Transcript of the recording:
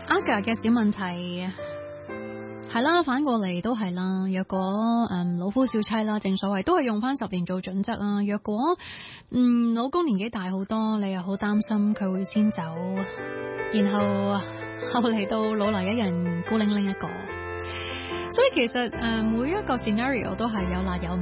Aga 嘅小問題係啦，反過嚟都係啦。若果老夫少妻啦，正所謂都係用翻10年做準則啦。若果老公年紀大好多，你又好擔心佢會先走，然後後嚟到老來一人孤零零一個。所以其實每一個 scenario 都係有辣有唔